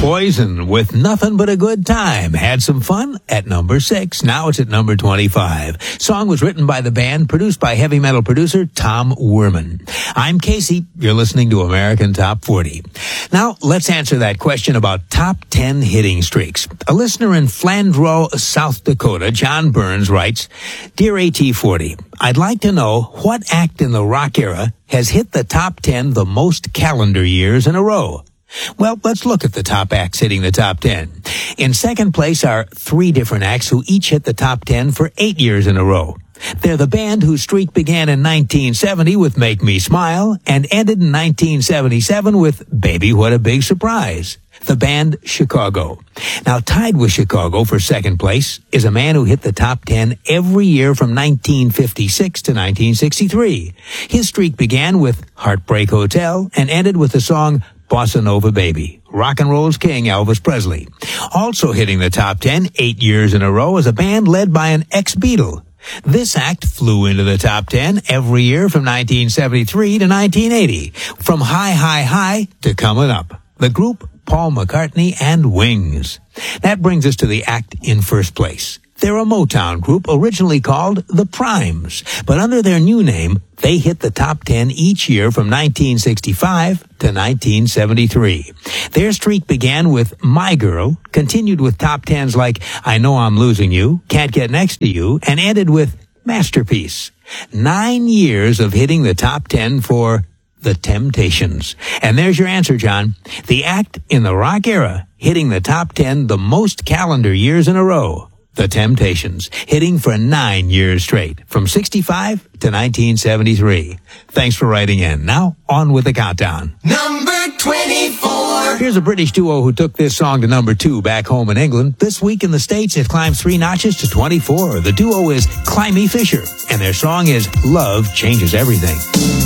Poison with Nothing But a Good Time. Had some fun at number 6. Now it's at number 25. Song was written by the band, produced by heavy metal producer Tom Werman. I'm Casey. You're listening to American Top 40. Now let's answer that question about top 10 hitting streaks. A listener in Flandreau, South Dakota, John Burns, writes, Dear AT40, I'd like to know what act in the rock era has hit the top 10 the most calendar years in a row. Well, let's look at the top acts hitting the top 10. In second place are 3 different acts who each hit the top 10 for 8 years in a row. They're the band whose streak began in 1970 with Make Me Smile and ended in 1977 with Baby What a Big Surprise. The band Chicago. Now, tied with Chicago for second place is a man who hit the top 10 every year from 1956 to 1963. His streak began with Heartbreak Hotel and ended with the song Bossa Nova Baby, rock and roll's king Elvis Presley. Also hitting the top 10 8 years in a row is a band led by an ex-Beatle. This act flew into the top 10 every year from 1973 to 1980, from High, High, High to Coming Up. The group Paul McCartney and Wings. That brings us to the act in first place. They're a Motown group originally called The Primes, but under their new name, they hit the top 10 each year from 1965 to 1973. Their streak began with My Girl, continued with top 10s like I Know I'm Losing You, Can't Get Next to You, and ended with Masterpiece. 9 years of hitting the top 10 for The Temptations. And there's your answer, John. The act in the rock era hitting the top 10 the most calendar years in a row. The Temptations, hitting for 9 years straight, from 65 to 1973. Thanks for writing in. Now, on with the countdown. Number 24. Here's a British duo who took this song to number 2 back home in England. This week in the States, it climbs 3 notches to 24. The duo is Climby Fisher, and their song is Love Changes Everything.